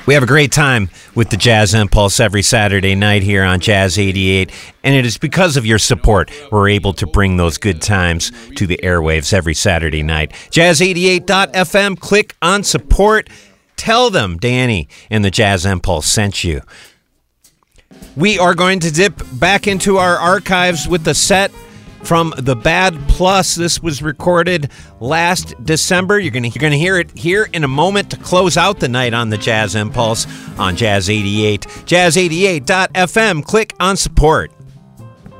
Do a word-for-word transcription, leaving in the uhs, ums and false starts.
We have a great time with the Jazz Impulse every Saturday night here on Jazz eighty-eight, and it is because of your support we're able to bring those good times to the airwaves every Saturday night. jazz eighty-eight dot f m, click on support. Tell them Danny and the Jazz Impulse sent you. We are going to dip back into our archives with the set from The Bad Plus. This was recorded last December. You're going to you're going to hear it here in a moment to close out the night on the Jazz Impulse on Jazz eighty-eight. jazz eighty-eight dot f m. Click on support.